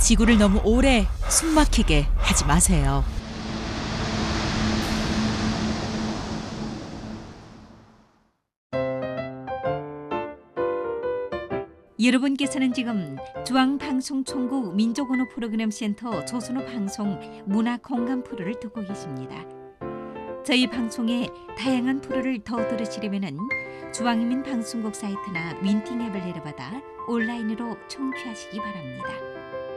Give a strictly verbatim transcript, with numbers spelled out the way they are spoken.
지구를 너무 오래 숨막히게 하지 마세요. 여러분께서는 지금 중앙방송총국 민족언어 프로그램 센터 조선어 방송 문화 공감 프로를 듣고 계십니다. 저희 방송의 다양한 프로를 더 들으시려면 중앙인민 방송국 사이트나 윈팅 앱을 내려받아 온라인으로 청취하시기 바랍니다.